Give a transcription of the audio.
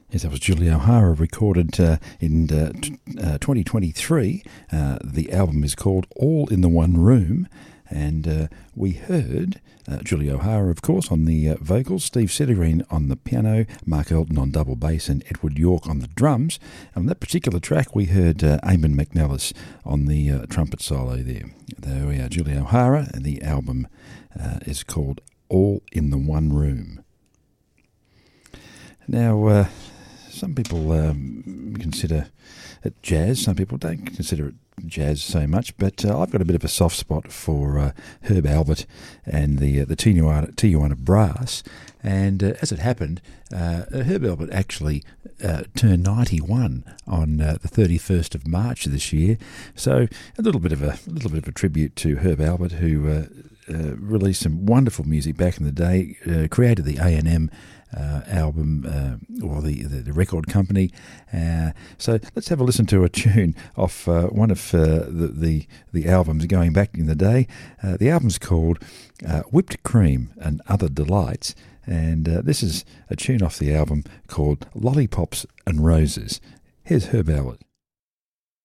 Yes, that was Julie O'Hara, recorded in 2023. The album is called All in the One Room, and we heard Julie O'Hara, of course, on the vocals, Steve Settergreen on the piano, Mark Elton on double bass, and Edward York on the drums. And on that particular track, we heard Eamon McNellis on the trumpet solo there. There we are, Julie O'Hara, and the album is called All in the One Room. Now, some people consider it jazz. Some people don't consider it jazz so much. But I've got a bit of a soft spot for Herb Alpert and the Tijuana Brass. And as it happened, Herb Alpert actually turned 91 on the 31st of March this year. So a little bit of a tribute to Herb Alpert, who released some wonderful music back in the day. Created the A&M album, or the record company. So let's have a listen to a tune off one of the albums going back in the day. The album's called Whipped Cream and Other Delights, and this is a tune off the album called Lollipops and Roses. Here's Herb Alpert.